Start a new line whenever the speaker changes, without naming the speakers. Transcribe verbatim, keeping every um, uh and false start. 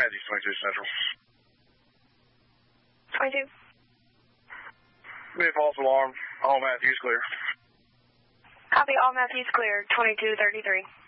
Matthews, twenty-two Central.
twenty-two.
Be a false alarm. All Matthews clear.
Copy, all Matthews clear, twenty-two thirty-three.